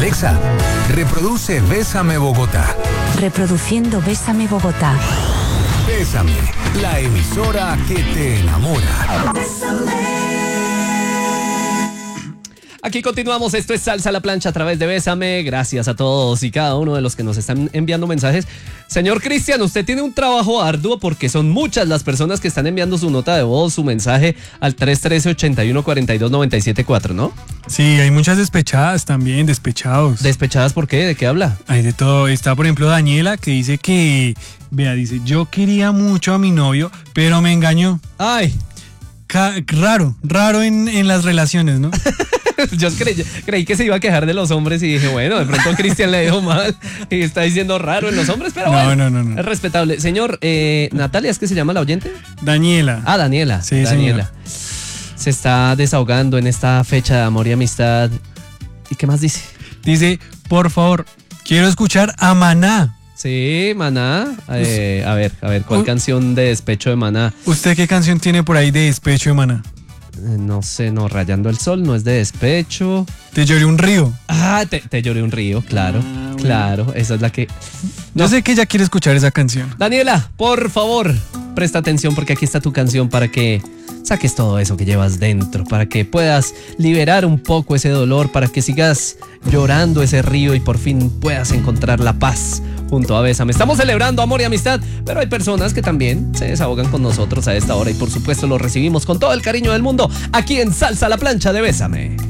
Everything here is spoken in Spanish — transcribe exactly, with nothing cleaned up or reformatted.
Alexa, reproduce Bésame Bogotá. Reproduciendo Bésame Bogotá. Bésame, la emisora que te enamora. Aquí continuamos, esto es Salsa a la Plancha a través de Bésame. Gracias a todos y cada uno de los que nos están enviando mensajes. Señor Cristian, usted tiene un trabajo arduo porque son muchas las personas que están enviando su nota de voz, su mensaje al tres uno tres, ocho uno, cuatro dos nueve siete cuatro, ¿no? Sí, hay muchas despechadas también, despechados. ¿Despechadas por qué? ¿De qué habla? Hay de todo. Está, por ejemplo, Daniela, que dice que, vea, dice, yo quería mucho a mi novio, pero me engañó. Ay. Ca- raro, raro en, en las relaciones, ¿no? Yo creí, creí que se iba a quejar de los hombres y dije, bueno, de pronto Cristian le dijo mal y está diciendo raro en los hombres, pero no, bueno, no, no, no. es respetable. Señor, eh, Natalia, ¿es que se llama la oyente? Daniela. Ah, Daniela. Sí, Daniela. señor. Se está desahogando en esta fecha de amor y amistad. ¿Y qué más dice? Dice, por favor, quiero escuchar a Maná. Sí, Maná. Eh, a ver, a ver, ¿cuál Uh, canción de despecho de Maná? ¿Usted qué canción tiene por ahí de despecho de Maná? Eh, no sé, no, Rayando el Sol, no es de despecho. Te lloré un río. Ah, te, te lloré un río, claro, Ah, bueno. claro, esa es la que... No. Yo sé que ella quiere escuchar esa canción. Daniela, por favor, presta atención porque aquí está tu canción para que saques todo eso que llevas dentro, para que puedas liberar un poco ese dolor, para que sigas llorando ese río y por fin puedas encontrar la paz junto a Bésame. Estamos celebrando amor y amistad, pero hay personas que también se desahogan con nosotros a esta hora y por supuesto los recibimos con todo el cariño del mundo aquí en Salsa a la Plancha de Bésame.